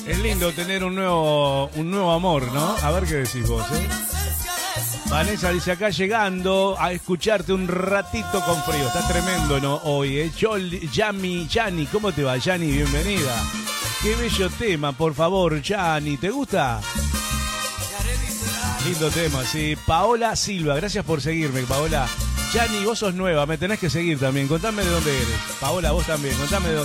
Es lindo tener un nuevo amor, ¿no? A ver qué decís vos, ¿eh? Vanessa dice acá llegando a escucharte un ratito con frío. Está tremendo, ¿no? Hoy, ¿eh? Yani, ¿cómo te va, Yani? Bienvenida. Qué bello tema, por favor, Yani. ¿Te gusta? Lindo tema, sí. Paola Silva, gracias por seguirme, Paola. Yani, vos sos nueva, me tenés que seguir también. Contame de dónde eres. Paola, vos también, contame de dónde